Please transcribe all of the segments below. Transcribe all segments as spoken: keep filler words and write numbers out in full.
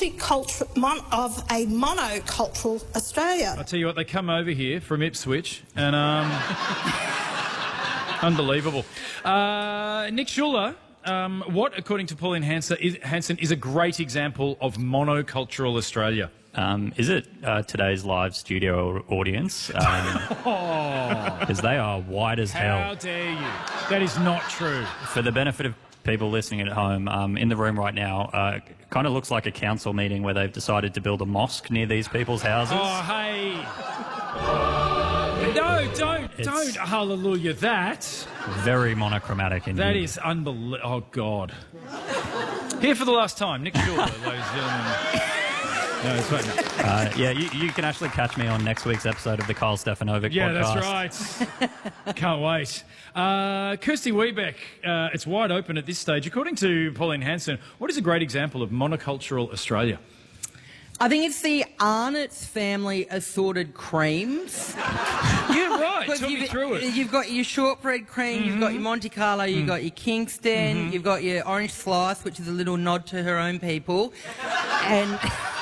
multicultural, mon of a monocultural Australia. I tell you what, they come over here from Ipswich, and um, unbelievable. Uh, Nick Schuller, um, what, according to Pauline Hanson, is, Hanson, is a great example of monocultural Australia? Um, is it uh, today's live studio audience? Because um, they are white as hell. How dare you? That is not true. For the benefit of people listening at home, um, in the room right now, uh, kind of looks like a council meeting where they've decided to build a mosque near these people's houses. Oh, hey. No, don't, It's don't. Hallelujah. That. Very monochromatic in That here. is unbelievable. Oh, God. Here for the last time, Nick Schuller, ladies and gentlemen. No, it's fine. Uh, yeah, you, you can actually catch me on next week's episode of the Kyle Stefanovic Yeah, podcast. that's right. Can't wait. Uh, Kirsty Wiebeck, uh, it's wide open at this stage. According to Pauline Hanson, what is a great example of monocultural Australia? I think it's the Arnott's family assorted creams. Yeah, right. Because Talk me you've, through it. you've got your shortbread cream, Mm-hmm. you've got your Monte Carlo, you've Mm. got your Kingston, Mm-hmm. you've got your orange slice, which is a little nod to her own people, and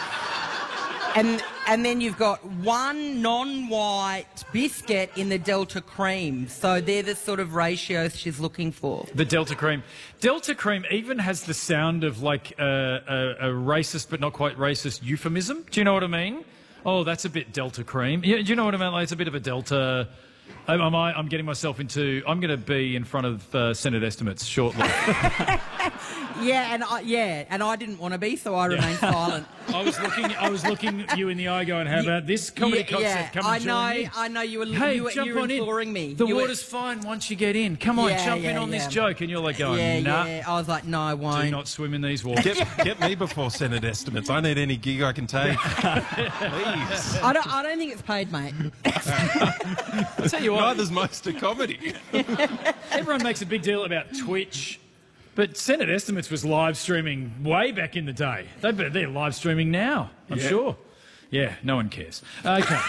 and and then you've got one non-white biscuit in the Delta cream. So they're the sort of ratios she's looking for. The Delta Cream. Delta Cream even has the sound of like a, a, a racist but not quite racist euphemism. Do you know what I mean? Oh, that's a bit Delta Cream. Yeah, do you know what I mean? Like, it's a bit of a Delta... Am, am I, I'm getting myself into... I'm going to be in front of uh, Senate estimates shortly. Yeah, and I, yeah, and I didn't want to be, so I remained silent. I was looking I was looking at you in the eye going, how about this comedy yeah, yeah, concept? Come I and know, join me. I know you were, Hey, you were, jump you were on imploring in. me. The You were- water's fine once you get in. Come on, Yeah, jump in yeah, on this yeah. joke. And you're like going, yeah, nah, yeah. I was like, no, I won't. do not swim in these waters. Get, get me before Senate estimates. I need any gig I can take. Please. I don't, I don't think it's paid, mate. I'll tell you what, Neither's most of comedy. everyone makes a big deal about Twitch, but Senate Estimates was live streaming way back in the day. They, they're live streaming now, I'm Yeah. sure. Yeah, no one cares. Okay.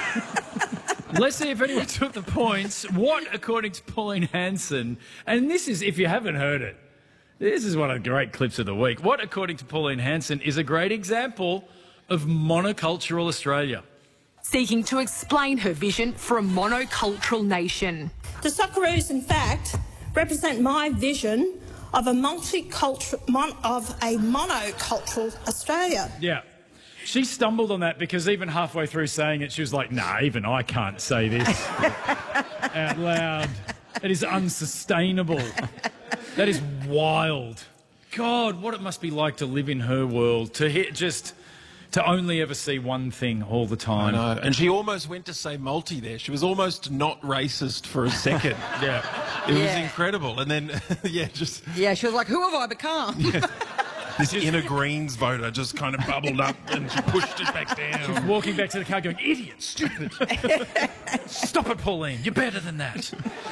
Let's see if anyone took the points. What, according to Pauline Hanson, and this is, if you haven't heard it, this is one of the great clips of the week. What, according to Pauline Hanson, is a great example of monocultural Australia? Seeking to explain her vision for a monocultural nation. The Socceroos, in fact, represent my vision of a multicultural, mon of a monocultural Australia. Yeah. She stumbled on that because even halfway through saying it, she was like, nah, even I can't say this out loud. It is unsustainable. That is wild. God, what it must be like to live in her world, to hit just... to only ever see one thing all the I time. know. And she almost went to say multi there. She was almost not racist for a second. Yeah. It was Yeah. incredible. And then, yeah, just Yeah, she was like, who have I become? this inner Greens voter just kind of bubbled up and she pushed it back down. Walking back to the car going, idiot, stupid. Stop it, Pauline. You're better than that.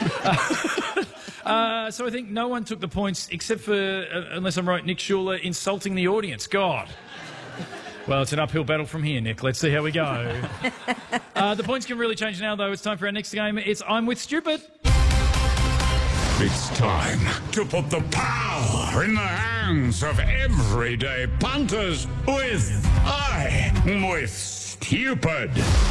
Uh, uh, so I think no one took the points except for, uh, unless I'm right, Nick Schuller insulting the audience. God. Well, it's an uphill battle from here, Nick. Let's see how we go. Uh, the points can really change now, though. It's time for our next game. It's I'm with Stupid. It's time to put the power in the hands of everyday punters with I'm with Stupid.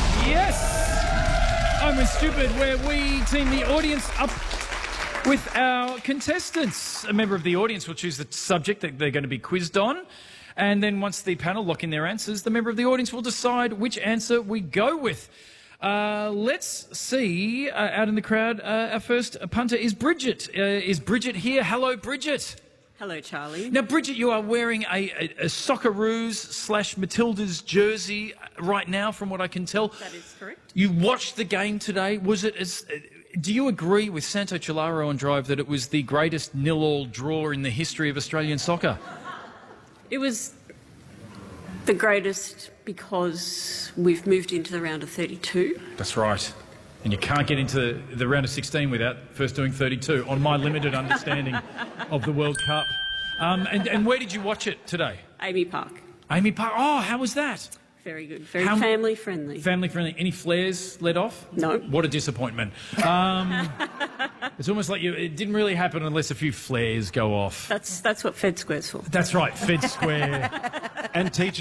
Yes! I'm with Stupid, where we team the audience up with our contestants. A member of the audience will choose the subject that they're going to be quizzed on. And then once the panel lock in their answers, the member of the audience will decide which answer we go with. Uh, let's see, uh, out in the crowd, uh, our first punter is Bridget. Uh, is Bridget here? Hello, Bridget. Hello, Charlie. Now, Bridget, you are wearing a, a, a Socceroos slash Matildas jersey right now, from what I can tell. That is correct. You watched the game today. Was it as... Uh, do you agree with Santo Chilaro on Drive that it was the greatest nil-all draw in the history of Australian soccer? It was the greatest because we've moved into the round of thirty-two. That's right. And you can't get into the round of sixteen without first doing thirty-two, on my limited understanding of the World Cup. Um, and, and where did you watch it today? Amy Park. Amy Park. Oh, how was that? Very good. Very How- family friendly. Family friendly. Any flares let off? No. What a disappointment. Um, it's almost like you, it didn't really happen unless a few flares go off. That's that's what Fed Square's for. That's right, Fed Square. And teaching